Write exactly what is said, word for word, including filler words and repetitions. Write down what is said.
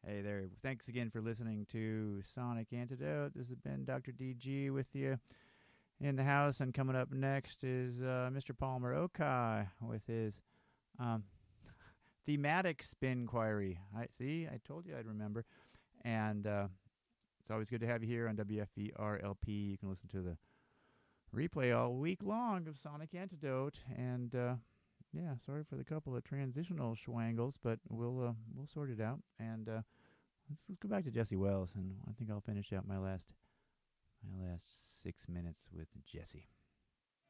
Hey there. Thanks again for listening to Sonic Antidote. This has been Doctor D G with you in the house. And coming up next is uh, Mister Palmer Okai with his um, thematic spin inquiry. I see. I told you I'd remember. And uh, it's always good to have you here on W F V R L P. You can listen to the replay all week long of Sonic Antidote. And uh, yeah, sorry for the couple of transitional schwangles, but we'll uh, we'll sort it out. And uh, let's let's go back to Jesse Wells, and I think I'll finish out my last my last six minutes with Jesse.